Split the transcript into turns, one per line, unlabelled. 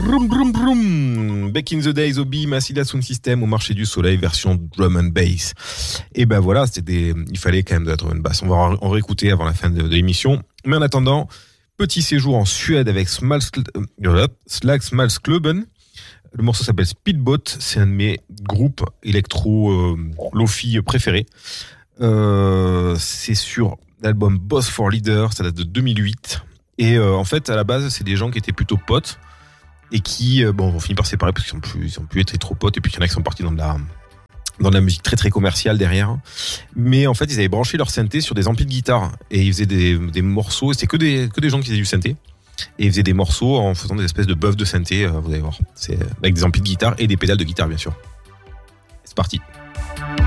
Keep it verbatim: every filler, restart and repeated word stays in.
Brum, brum, brum. Back in the days, Obi, Massilia Sound System au marché du soleil, version drum and bass. Et ben voilà, c'était des... il fallait quand même de la drum and bass. On va en réécouter avant la fin de, de l'émission. Mais en attendant, petit séjour en Suède avec Slagsmalsklubben. Le morceau s'appelle Speedboat. C'est un de mes groupes électro euh, lo-fi préférés. Euh, c'est sur l'album Boss for Leader. Ça date de deux mille huit. Et euh, en fait, à la base, c'est des gens qui étaient plutôt potes et qui, euh, bon, vont finir par se séparer parce qu'ils ont plus, ils ont plus été trop potes. Et puis il y en a qui sont partis dans de la, dans de la musique très très commerciale derrière. Mais en fait, ils avaient branché leur synthé sur des amplis de guitare et ils faisaient des, des morceaux. C'était que des, que des gens qui faisaient du synthé et ils faisaient des morceaux en faisant des espèces de buffs de synthé. Euh, vous allez voir, c'est avec des amplis de guitare et des pédales de guitare, bien sûr. C'est parti.